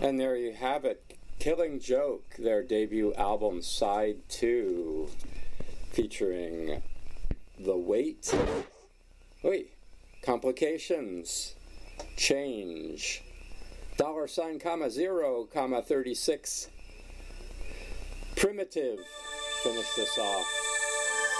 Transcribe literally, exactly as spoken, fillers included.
And there you have it, Killing Joke, their debut album, Side two, featuring The Weight, wait, Complications, Change, Dollar Sign, comma, Zero, comma, thirty-six, Primitive, finish this off.